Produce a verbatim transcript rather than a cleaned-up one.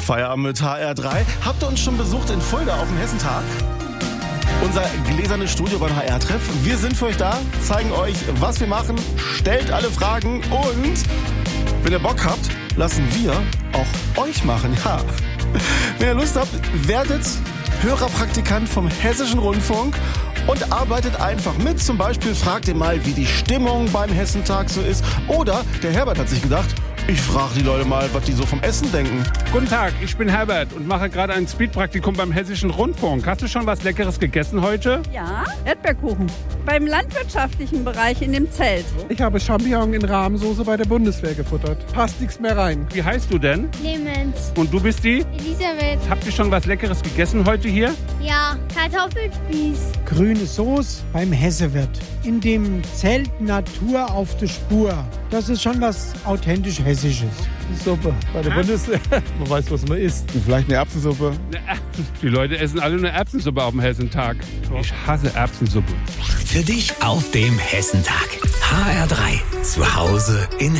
Feierabend mit H R drei. Habt ihr uns schon besucht in Fulda auf dem Hessentag? Unser gläsernes Studio beim H R-Treff. Wir sind für euch da, zeigen euch, was wir machen, stellt alle Fragen und wenn ihr Bock habt, lassen wir auch euch machen. Ja. Wenn ihr Lust habt, werdet Hörerpraktikant vom Hessischen Rundfunk und arbeitet einfach mit. Zum Beispiel fragt ihr mal, wie die Stimmung beim Hessentag so ist. Oder der Herbert hat sich gedacht, ich frage die Leute mal, was die so vom Essen denken. Guten Tag, ich bin Herbert und mache gerade ein Speedpraktikum beim Hessischen Rundfunk. Hast du schon was Leckeres gegessen heute? Ja, Erdbeerkuchen. Beim landwirtschaftlichen Bereich in dem Zelt. Ich habe Champignon in Rahmsoße bei der Bundeswehr gefuttert. Passt nichts mehr rein. Wie heißt du denn? Clemens. Und du bist die? Elisabeth. Habt ihr schon was Leckeres gegessen heute hier? Ja, Kartoffelspieß. Grüne Soße beim Hessewirt. In dem Zelt Natur auf der Spur. Das ist schon was authentisch Hessisches. Suppe bei der Ah. Bundeswehr. Man weiß, was man isst. Vielleicht eine Erbsensuppe. Die Leute essen alle eine Erbsensuppe auf dem Hessentag. Ich hasse Erbsensuppe. Für dich auf dem Hessentag. H R drei. Zu Hause in